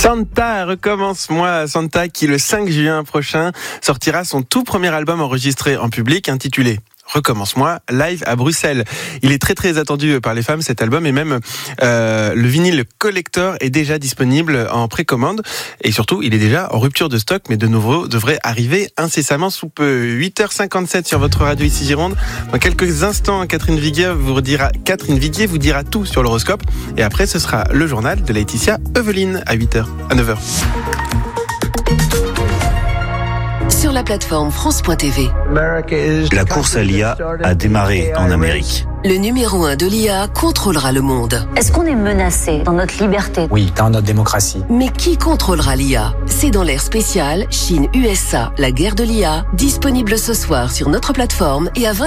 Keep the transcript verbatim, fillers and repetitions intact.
Santa, recommence-moi. Santa qui le cinq juin prochain sortira son tout premier album enregistré en public intitulé Recommence-moi, live à Bruxelles. Il est très très attendu par les femmes cet album et même euh, le vinyle collector est déjà disponible en précommande et surtout il est déjà en rupture de stock mais de nouveau devrait arriver incessamment sous peu. huit heures cinquante-sept sur votre radio ici Gironde. Dans quelques instants, Catherine Viguier vous dira, Catherine Viguier vous dira tout sur l'horoscope et après ce sera le journal de Laetitia Eveline à huit heures, à neuf heures. Sur la plateforme France point T V. La course à l'I A a démarré en Amérique. Le numéro un de l'I A contrôlera le monde. Est-ce qu'on est menacé dans notre liberté ? Oui, dans notre démocratie. Mais qui contrôlera l'I A ? C'est dans l'ère spéciale Chine-U S A, la guerre de l'I A, disponible ce soir sur notre plateforme et à vingt